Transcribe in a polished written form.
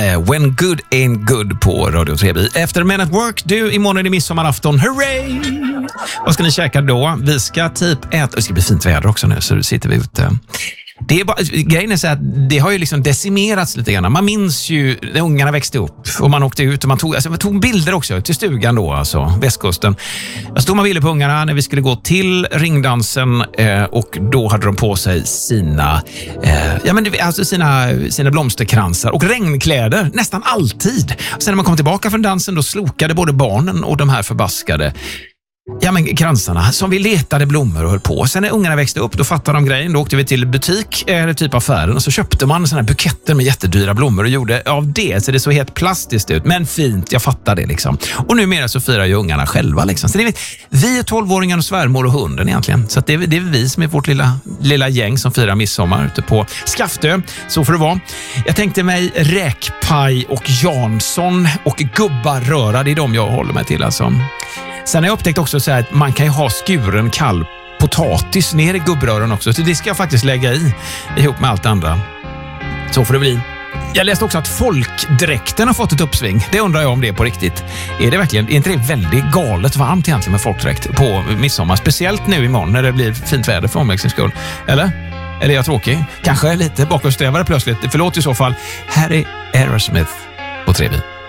When Good Ain't Good på Radio 3. Efter Men at Work, du, imorgon är det midsommarafton. Hurray! Vad ska ni käka då? Vi ska typ äta. Det ska bli fint väder också nu, så då sitter vi ute. Det är bara, grejen är så att det har ju liksom decimerats lite grann. Man minns ju när ungarna växte upp och man åkte ut och man tog bilder också till stugan då, alltså västkusten. Jag stod man ville på ungarna när vi skulle gå till ringdansen och då hade de på sig sina sina blomsterkransar och regnkläder nästan alltid. Sen när man kom tillbaka från dansen då slokade både barnen och de här förbaskade kransarna som vi letade blommor och höll på. Sen när ungarna växte upp, då fattade de grejen. Då åkte vi till butik, eller typ affären, och så köpte man såna här buketter med jättedyra blommor och gjorde av det. Så det såg helt plastiskt ut. Men fint, jag fattar det liksom. Och numera så firar ju ungarna själva liksom. Så det är vi är 12-åringen och svärmor och hunden egentligen. Så att det är vi som är vårt lilla gäng som firar midsommar ute på Skaftö. Så får det vara. Jag tänkte mig räkpaj och Jansson och gubbarröra. Det är de jag håller mig till alltså. Sen har jag upptäckt också så här att man kan ju ha skuren kall potatis ner i gubbrören också. Så det ska jag faktiskt lägga ihop med allt andra. Så får det bli. Jag läste också att folkdräkten har fått ett uppsving. Det undrar jag om det är på riktigt. Är inte det väldigt galet varmt egentligen med folkdräkt på midsommar? Speciellt nu imorgon när det blir fint väder för omväxlings skull. Eller är jag tråkig? Kanske lite bakåtsträvare plötsligt. Förlåt i så fall. Här är Aerosmith på 3.